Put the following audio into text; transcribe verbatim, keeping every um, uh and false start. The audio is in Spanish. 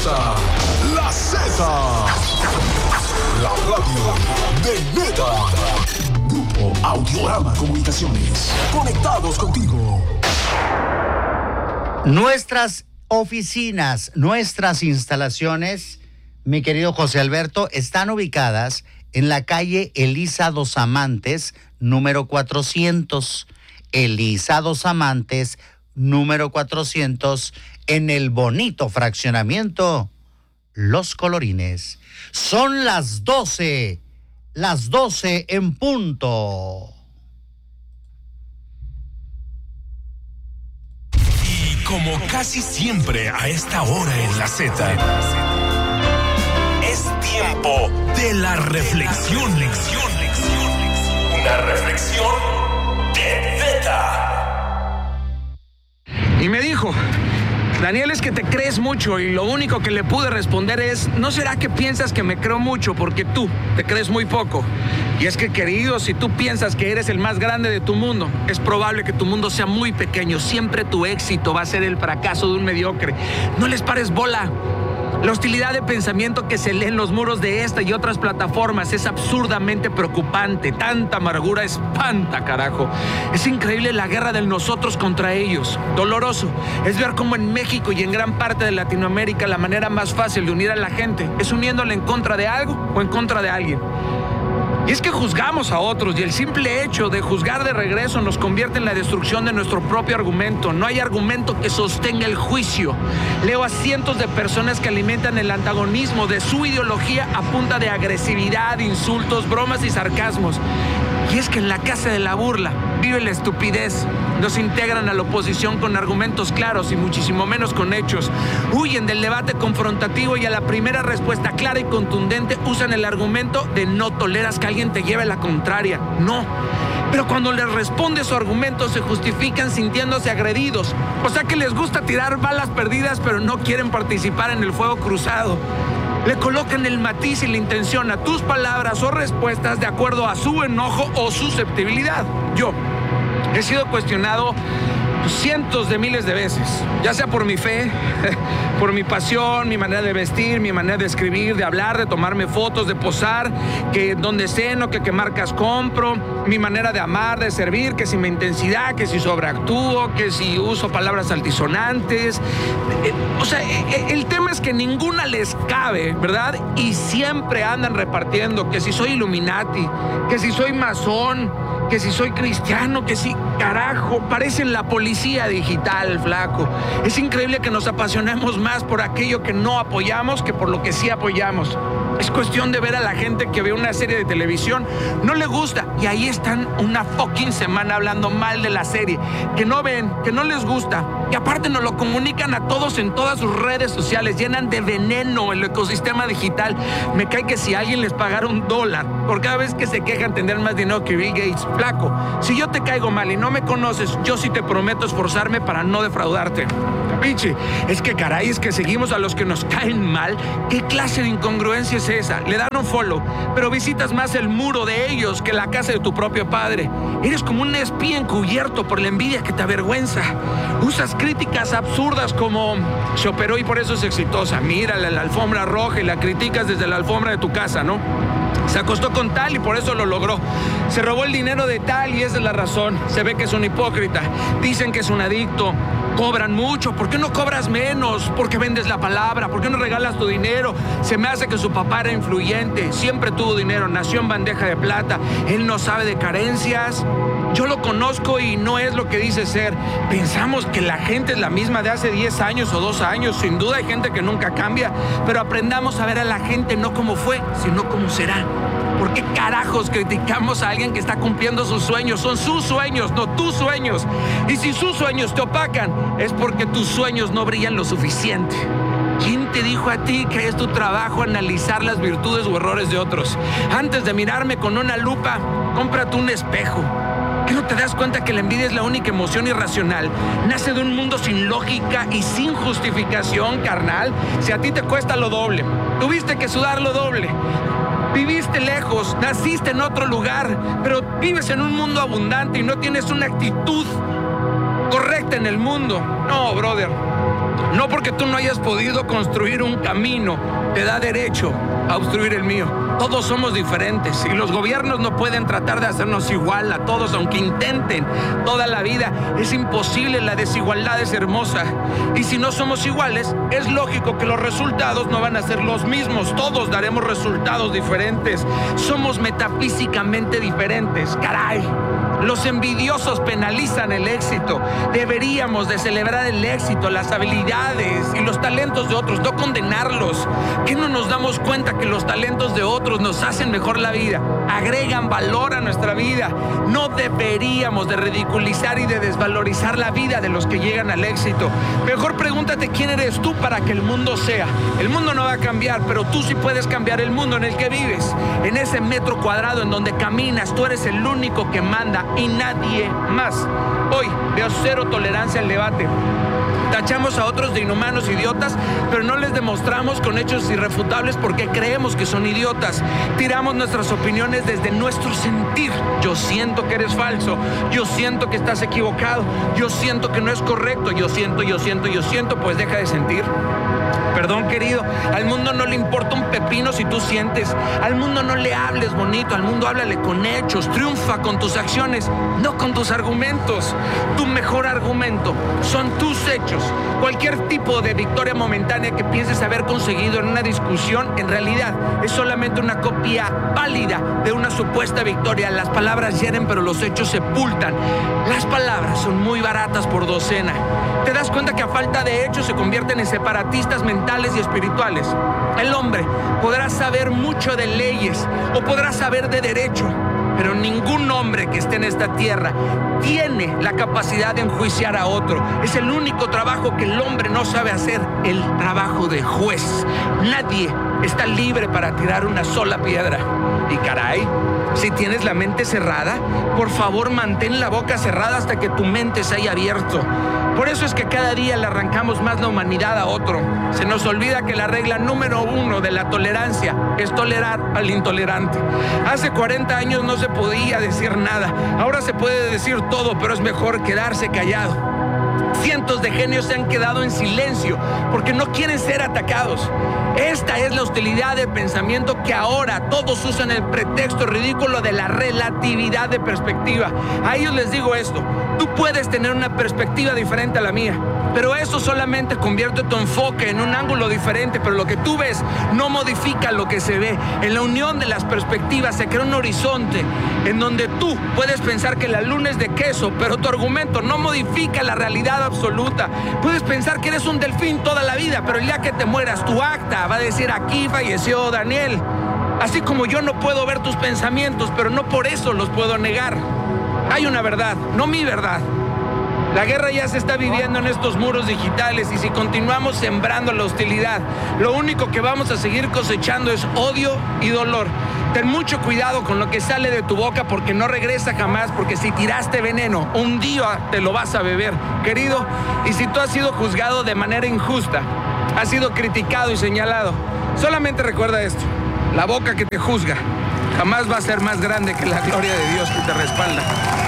comienza La Z, la radio de Neta. Grupo Audiorama Comunicaciones, conectados contigo. Nuestras oficinas, nuestras instalaciones, mi querido José Alberto, están ubicadas en la calle Elisa Dos Amantes, número cuatrocientos. Elisa Dos Amantes, número cuatrocientos, en el bonito fraccionamiento Los Colorines. Son las doce, las doce en punto. Y como casi siempre a esta hora en la Z, es tiempo de la reflexión. Lección, lección, lección. Una reflexión de Neta. Y me dijo: Daniel, es que te crees mucho. Y lo único que le pude responder es: ¿no será que piensas que me creo mucho porque tú te crees muy poco? Y es que, querido, si tú piensas que eres el más grande de tu mundo, es probable que tu mundo sea muy pequeño. Siempre tu éxito va a ser el fracaso de un mediocre. No les pares bola. La hostilidad de pensamiento que se lee en los muros de esta y otras plataformas es absurdamente preocupante. Tanta amargura espanta, carajo. Es increíble la guerra del nosotros contra ellos. Doloroso es ver cómo en México y en gran parte de Latinoamérica la manera más fácil de unir a la gente es uniéndola en contra de algo o en contra de alguien. Y es que juzgamos a otros y el simple hecho de juzgar de regreso nos convierte en la destrucción de nuestro propio argumento. No hay argumento que sostenga el juicio. Leo a cientos de personas que alimentan el antagonismo de su ideología a punta de agresividad, insultos, bromas y sarcasmos. Y es que en la casa de la burla vive la estupidez. No se integran a la oposición con argumentos claros y muchísimo menos con hechos. Huyen del debate confrontativo y a la primera respuesta clara y contundente usan el argumento de no toleras que alguien te lleve la contraria. No. Pero cuando les responde su argumento se justifican sintiéndose agredidos. O sea que les gusta tirar balas perdidas pero no quieren participar en el fuego cruzado. Le colocan el matiz y la intención a tus palabras o respuestas de acuerdo a su enojo o susceptibilidad. Yo he sido cuestionado cientos de miles de veces, ya sea por mi fe, por mi pasión, mi manera de vestir, mi manera de escribir, de hablar, de tomarme fotos, de posar, que donde ceno, que qué marcas compro, mi manera de amar, de servir, que si mi intensidad, que si sobreactúo, que si uso palabras altisonantes. O sea, el tema es que ninguna les cabe, ¿verdad? Y siempre andan repartiendo que si soy Illuminati, que si soy masón, que si soy cristiano, que si, carajo, parecen la policía digital, flaco. Es increíble que nos apasionemos más por aquello que no apoyamos que por lo que sí apoyamos. Es cuestión de ver a la gente que ve una serie de televisión, no le gusta, y ahí están una fucking semana hablando mal de la serie, que no ven, que no les gusta, y aparte nos lo comunican a todos en todas sus redes sociales, llenan de veneno el ecosistema digital. Me cae que si alguien les pagara un dólar por cada vez que se quejan tendrán más dinero que Bill Gates. Flaco, si yo te caigo mal y no me conoces, yo sí te prometo esforzarme para no defraudarte. Capiche, es que caray, es que seguimos a los que nos caen mal. ¿Qué clase de incongruencia es esa? Le dan un follow, pero visitas más el muro de ellos que la casa de tu propio padre. Eres como un espía encubierto por la envidia que te avergüenza. Usas críticas absurdas como se operó y por eso es exitosa. Mírala en la alfombra roja y la criticas desde la alfombra de tu casa, ¿no? Se acostó con tal y por eso lo logró. Se robó el dinero de tal y esa es la razón. Se ve que es un hipócrita. Dicen que es un adicto. Cobran mucho. ¿Por qué no cobras menos? ¿Por qué vendes la palabra? ¿Por qué no regalas tu dinero? Se me hace que su papá era influyente. Siempre tuvo dinero. Nació en bandeja de plata. Él no sabe de carencias. Yo lo conozco y no es lo que dice ser. Pensamos que la gente es la misma de hace diez años o dos años. Sin duda hay gente que nunca cambia. Pero aprendamos a ver a la gente no como fue, sino como será. ¿Por qué carajos criticamos a alguien que está cumpliendo sus sueños? Son sus sueños, no tus sueños. Y si sus sueños te opacan, es porque tus sueños no brillan lo suficiente. ¿Quién te dijo a ti que es tu trabajo analizar las virtudes o errores de otros? Antes de mirarme con una lupa, cómprate un espejo. ¿Qué no te das cuenta que la envidia es la única emoción irracional? Nace de un mundo sin lógica y sin justificación, carnal. Si a ti te cuesta lo doble, tuviste que sudar lo doble. Viviste lejos, naciste en otro lugar, pero vives en un mundo abundante y no tienes una actitud correcta en el mundo. No, brother, No porque tú no hayas podido construir un camino, te da derecho a obstruir el mío. Todos somos diferentes y los gobiernos no pueden tratar de hacernos igual a todos, aunque intenten toda la vida. Es imposible, la desigualdad es hermosa. Y si no somos iguales, es lógico que los resultados no van a ser los mismos. Todos daremos resultados diferentes. Somos metafísicamente diferentes. ¡Caray! Los envidiosos penalizan el éxito. Deberíamos de celebrar el éxito, las habilidades y los talentos de otros, no condenarlos. ¿Qué no nos damos cuenta que los talentos de otros nos hacen mejor la vida? Agregan valor a nuestra vida. No deberíamos de ridiculizar y de desvalorizar la vida de los que llegan al éxito. Mejor pregúntate quién eres tú para que el mundo sea. El mundo no va a cambiar, pero tú sí puedes cambiar el mundo en el que vives. En ese metro cuadrado en donde caminas, tú eres el único que manda y nadie más. Hoy veo cero tolerancia al debate. Tachamos a otros de inhumanos, idiotas, pero no les demostramos con hechos irrefutables porque creemos que son idiotas. Tiramos nuestras opiniones desde nuestro sentir. Yo siento que eres falso, yo siento que estás equivocado, yo siento que no es correcto, yo siento, yo siento, yo siento, pues deja de sentir. Perdón, querido, al mundo no le importa un pepino si tú sientes. Al mundo no le hables bonito, al mundo háblale con hechos. Triunfa con tus acciones, no con tus argumentos. Tu mejor argumento son tus hechos. Cualquier tipo de victoria momentánea que pienses haber conseguido en una discusión, en realidad es solamente una copia válida de una supuesta victoria. Las palabras hieren, pero los hechos sepultan. Las palabras son muy baratas por docena. ¿Te das cuenta que a falta de hechos se convierten en separatistas mentales y espirituales? El hombre podrá saber mucho de leyes o podrá saber de derecho, pero ningún hombre que esté en esta tierra tiene la capacidad de enjuiciar a otro. Es el único trabajo que el hombre no sabe hacer, el trabajo de juez. Nadie está libre para tirar una sola piedra. Y caray, si tienes la mente cerrada, por favor mantén la boca cerrada hasta que tu mente se haya abierto. Por eso es que cada día le arrancamos más la humanidad a otro. Se nos olvida que la regla número uno de la tolerancia es tolerar al intolerante. Hace cuarenta años no se podía decir nada. Ahora se puede decir todo, pero es mejor quedarse callado. Cientos de genios se han quedado en silencio porque no quieren ser atacados. Esta es la hostilidad de pensamiento que ahora todos usan el pretexto ridículo de la relatividad de perspectiva. A ellos les digo esto: tú puedes tener una perspectiva diferente a la mía, pero eso solamente convierte tu enfoque en un ángulo diferente, pero lo que tú ves no modifica lo que se ve. En la unión de las perspectivas se crea un horizonte en donde tú puedes pensar que la luna es de queso, pero tu argumento no modifica la realidad absoluta. Puedes pensar que eres un delfín toda la vida, pero el día que te mueras, tu acta va a decir: aquí falleció Daniel. Así como yo no puedo ver tus pensamientos, pero no por eso los puedo negar. Hay una verdad, no mi verdad. La guerra ya se está viviendo en estos muros digitales y si continuamos sembrando la hostilidad, lo único que vamos a seguir cosechando es odio y dolor. Ten mucho cuidado con lo que sale de tu boca porque no regresa jamás, porque si tiraste veneno, un día te lo vas a beber, querido. Y si tú has sido juzgado de manera injusta, has sido criticado y señalado, solamente recuerda esto: la boca que te juzga jamás va a ser más grande que la gloria de Dios que te respalda.